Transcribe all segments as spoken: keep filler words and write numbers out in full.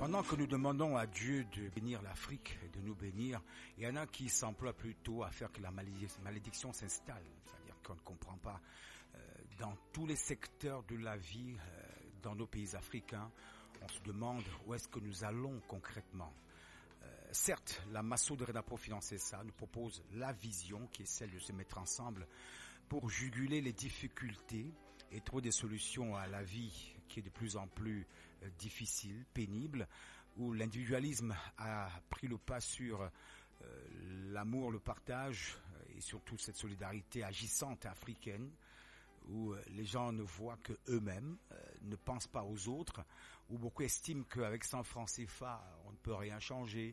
Pendant que nous demandons à Dieu de bénir l'Afrique et de nous bénir, il y en a qui s'emploient plutôt à faire que la malédiction s'installe. C'est-à-dire qu'on ne comprend pas. Euh, dans tous les secteurs de la vie, euh, dans nos pays africains, on se demande où est-ce que nous allons concrètement. Euh, certes, la Masso de Renapo Financer ça nous propose la vision qui est celle de se mettre ensemble pour juguler les difficultés et trouver des solutions à la vie qui est de plus en plus euh, difficile, pénible, où l'individualisme a pris le pas sur euh, l'amour, le partage euh, et surtout cette solidarité agissante africaine, où euh, les gens ne voient que eux-mêmes, euh, ne pensent pas aux autres, où beaucoup estiment qu'avec cent francs C F A, on ne peut rien changer,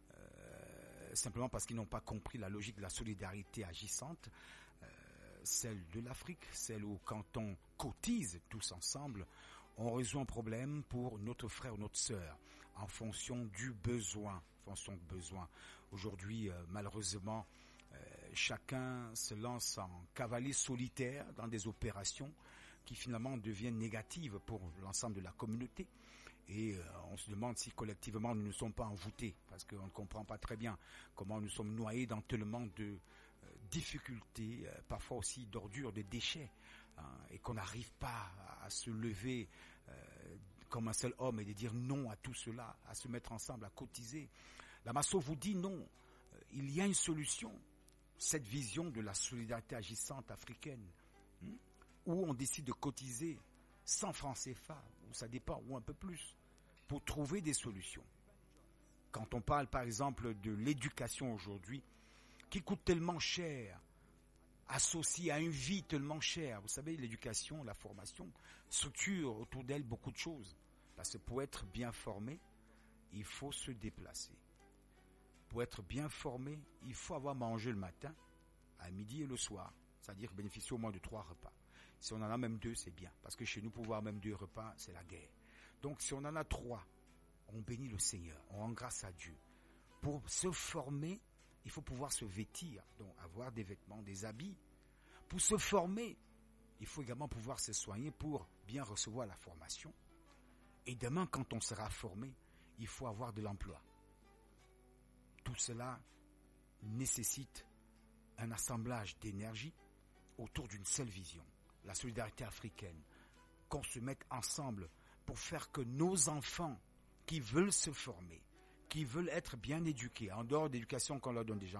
euh, simplement parce qu'ils n'ont pas compris la logique de la solidarité agissante, euh, celle de l'Afrique, celle où quand on cotise tous ensemble, on résout un problème pour notre frère ou notre sœur, en fonction du besoin, en fonction du besoin. Aujourd'hui, euh, malheureusement, Euh, chacun se lance en cavalier solitaire dans des opérations qui finalement deviennent négatives pour l'ensemble de la communauté. Et euh, on se demande si collectivement nous ne sommes pas envoûtés, parce qu'on ne comprend pas très bien comment nous sommes noyés dans tellement de euh, difficultés, euh, parfois aussi d'ordures, de déchets, hein, et qu'on n'arrive pas à, à se lever euh, comme un seul homme et de dire non à tout cela, à se mettre ensemble, à cotiser. La Masso vous dit non, euh, il y a une solution. Cette vision de la solidarité agissante africaine, hein, où on décide de cotiser cent francs C F A, ou ça dépend, ou un peu plus, pour trouver des solutions. Quand on parle par exemple de l'éducation aujourd'hui, qui coûte tellement cher, associée à une vie tellement chère, vous savez, l'éducation, la formation, structure autour d'elle beaucoup de choses. Parce que pour être bien formé, il faut se déplacer. Pour être bien formé, il faut avoir mangé le matin, à midi et le soir. C'est-à-dire bénéficier au moins de trois repas. Si on en a même deux, c'est bien. Parce que chez nous, pouvoir même deux repas, c'est la guerre. Donc si on en a trois, on bénit le Seigneur, on rend grâce à Dieu. Pour se former, il faut pouvoir se vêtir, donc avoir des vêtements, des habits. Pour se former, il faut également pouvoir se soigner pour bien recevoir la formation. Et demain, quand on sera formé, il faut avoir de l'emploi. Tout cela nécessite un assemblage d'énergie autour d'une seule vision, la solidarité africaine, qu'on se mette ensemble pour faire que nos enfants qui veulent se former, qui veulent être bien éduqués, en dehors d'éducation qu'on leur donne déjà,